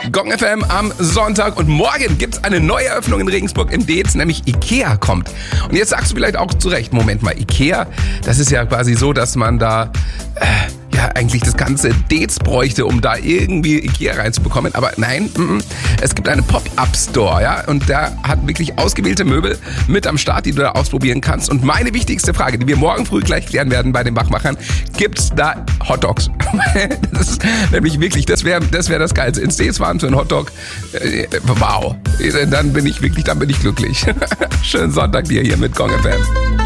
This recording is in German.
Gong FM am Sonntag und morgen gibt's eine neue Eröffnung in Regensburg im Dez, nämlich Ikea kommt. Und jetzt sagst du vielleicht auch zu Recht, Moment mal, Ikea, das ist ja quasi so, dass man da eigentlich das ganze Dez bräuchte, um da irgendwie Ikea reinzubekommen. Aber nein, es gibt einen Pop-Up-Store, ja, und der hat wirklich ausgewählte Möbel mit am Start, die du da ausprobieren kannst. Und meine wichtigste Frage, die wir morgen früh gleich klären werden bei den Wachmachern, gibt's da Hotdogs? Das ist nämlich wirklich, das wäre das Geilste. Ins Dez fahren für einen Hotdog, wow, dann bin ich glücklich. Schönen Sonntag dir hier mit Gong FM.